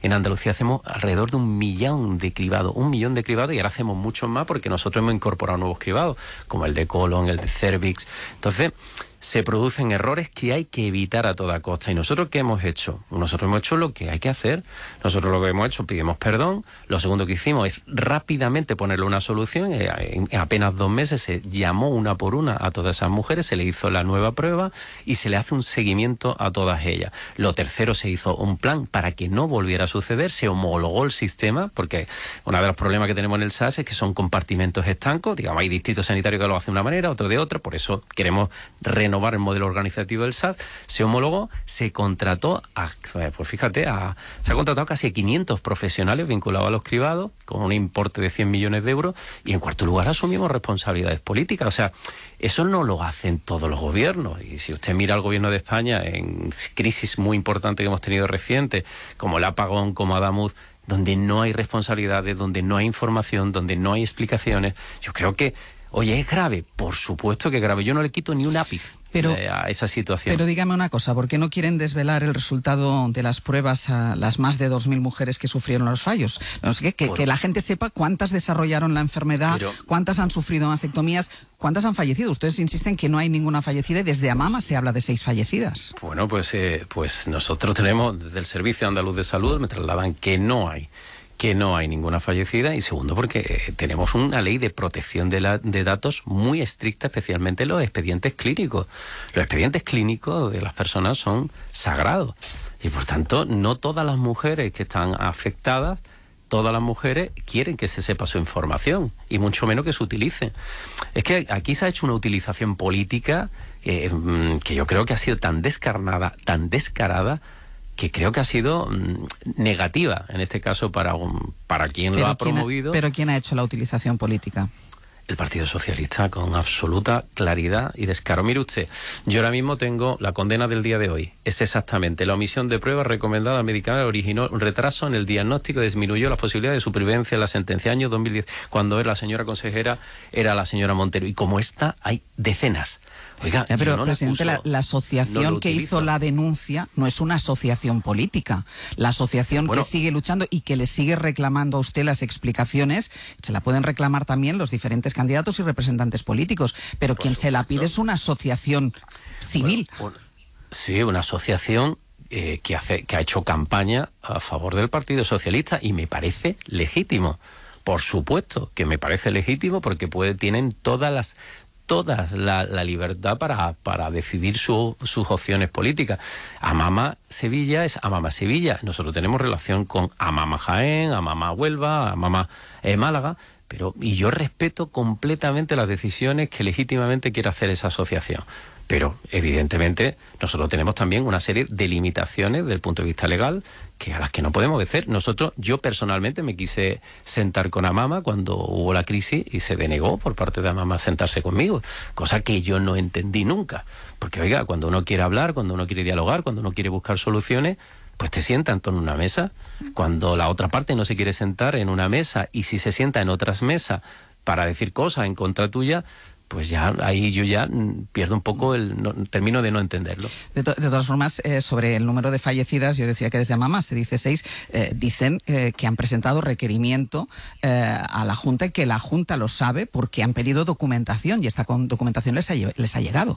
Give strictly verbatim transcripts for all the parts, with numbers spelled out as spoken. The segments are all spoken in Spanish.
En Andalucía hacemos alrededor de un millón de cribados, un millón de cribados, y ahora hacemos muchos más porque nosotros hemos incorporado nuevos cribados, como el de colon, el de cervix. Entonces, se producen errores que hay que evitar a toda costa. ¿Y nosotros qué hemos hecho? Nosotros hemos hecho lo que hay que hacer. Nosotros lo que hemos hecho, pedimos perdón. Lo segundo que hicimos es rápidamente ponerle una solución. En apenas dos meses se llamó una por una a todas esas mujeres, se le hizo la nueva prueba y se le hace un seguimiento a todas ellas. Lo tercero, se hizo un plan para que no volviera a suceder, se homologó el sistema, porque uno de los problemas que tenemos en el S A S es que son compartimentos estancos. Digamos, hay distritos sanitarios que lo hacen de una manera, otro de otra, por eso queremos renovar el modelo organizativo del S A S, se homologó, se contrató, a, pues fíjate, a, se ha contratado casi a quinientos profesionales vinculados a los cribados, con un importe de cien millones de euros, y en cuarto lugar asumimos responsabilidades políticas. O sea, eso no lo hacen todos los gobiernos, y si usted mira al gobierno de España en crisis muy importante que hemos tenido reciente, como el apagón, como Adamuz, donde no hay responsabilidades, donde no hay información, donde no hay explicaciones, yo creo que, oye, ¿es grave? Por supuesto que es grave. Yo no le quito ni un ápice pero, a esa situación. Pero dígame una cosa, ¿por qué no quieren desvelar el resultado de las pruebas a las más de dos mil mujeres que sufrieron los fallos? No sé, que, por... que la gente sepa cuántas desarrollaron la enfermedad, pero... cuántas han sufrido mastectomías, cuántas han fallecido. Ustedes insisten que no hay ninguna fallecida y desde AMAMA se habla de seis fallecidas. Bueno, pues, eh, pues nosotros tenemos, desde el Servicio Andaluz de Salud, me trasladan que no hay. que no hay ninguna fallecida, y segundo porque tenemos una ley de protección de, la, de datos muy estricta, especialmente los expedientes clínicos. Los expedientes clínicos de las personas son sagrados y por tanto no todas las mujeres que están afectadas, todas las mujeres quieren que se sepa su información y mucho menos que se utilice. Es que aquí se ha hecho una utilización política eh, que yo creo que ha sido tan descarnada, tan descarada, que creo que ha sido mmm, negativa, en este caso, para, un, para quien lo ha promovido. Ha, ¿Pero quién ha hecho la utilización política? El Partido Socialista, con absoluta claridad y descaro. Mire usted, yo ahora mismo tengo la condena del día de hoy. Es exactamente la omisión de pruebas recomendada al medicamento originó un retraso en el diagnóstico y disminuyó la posibilidad de supervivencia en la sentencia año dos mil diez, cuando la señora consejera era la señora Montero. Y como esta, hay decenas. Oiga, ya, pero no presidente, acuso, la, la asociación no que hizo la denuncia no es una asociación política. La asociación bueno, que sigue luchando y que le sigue reclamando a usted las explicaciones, se la pueden reclamar también los diferentes candidatos y representantes políticos, pero quien supuesto. se la pide es una asociación civil. Bueno, bueno, sí, una asociación eh, que, hace, que ha hecho campaña a favor del Partido Socialista y me parece legítimo. Por supuesto que me parece legítimo porque puede, tienen todas las... toda la, la libertad para, para decidir su, sus opciones políticas. AMAMA Sevilla es AMAMA Sevilla. Nosotros tenemos relación con AMAMA Jaén, AMAMA Huelva, AMAMA eh, Málaga, pero y yo respeto completamente las decisiones que legítimamente quiere hacer esa asociación. Pero, evidentemente, nosotros tenemos también una serie de limitaciones desde el punto de vista legal que a las que no podemos obedecer. Nosotros, yo personalmente me quise sentar con AMAMA cuando hubo la crisis y se denegó por parte de AMAMA sentarse conmigo, cosa que yo no entendí nunca. Porque, oiga, cuando uno quiere hablar, cuando uno quiere dialogar, cuando uno quiere buscar soluciones, pues te sienta en torno a una mesa. Cuando la otra parte no se quiere sentar en una mesa y si se sienta en otras mesas para decir cosas en contra tuya, pues ya ahí yo ya pierdo un poco el no, termino de no entenderlo. De, to de todas formas, eh, sobre el número de fallecidas, yo decía que desde AMAMA se dice seis, eh, dicen eh, que han presentado requerimiento eh, a la Junta y que la Junta lo sabe porque han pedido documentación y esta con documentación les ha, les ha llegado.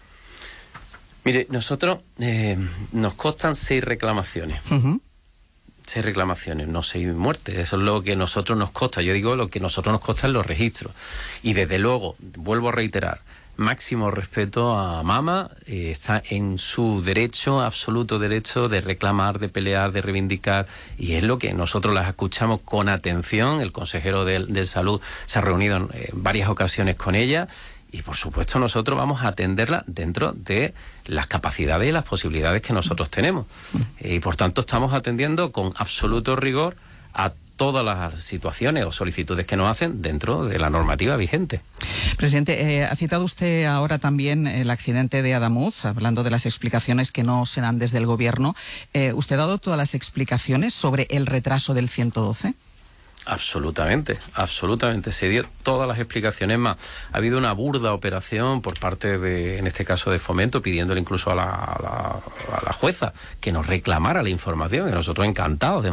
Mire, nosotros eh, nos constan seis reclamaciones. Uh-huh. Seis reclamaciones, no seis muertes. Eso es lo que a nosotros nos consta. Yo digo lo que a nosotros nos consta en los registros. Y desde luego, vuelvo a reiterar, máximo respeto a AMAMA, eh, está en su derecho, absoluto derecho de reclamar, de pelear, de reivindicar, y es lo que nosotros las escuchamos con atención. El consejero de, de Salud se ha reunido en eh, varias ocasiones con ella. Y, por supuesto, nosotros vamos a atenderla dentro de las capacidades y las posibilidades que nosotros tenemos. Y, por tanto, estamos atendiendo con absoluto rigor a todas las situaciones o solicitudes que nos hacen dentro de la normativa vigente. Presidente, eh, ha citado usted ahora también el accidente de Adamuz, hablando de las explicaciones que no se dan desde el Gobierno. Eh, ¿Usted ha dado todas las explicaciones sobre el retraso del ciento doce? Absolutamente, absolutamente. Se dio todas las explicaciones más. Ha habido una burda operación por parte de, en este caso de Fomento, pidiéndole incluso a la, a la, a la jueza que nos reclamara la información, y nosotros encantados de